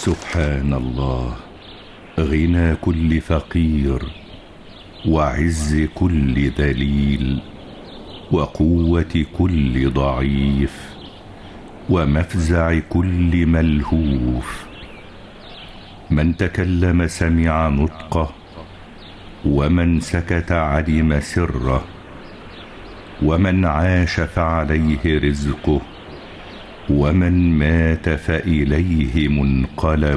سبحان الله، غنى كل فقير، وعز كل ذليل، وقوة كل ضعيف، ومفزع كل ملهوف. من تكلم سمع نطقه، ومن سكت علم سره، ومن عاش فعليه رزقه، ومن مات فإليه منقلب.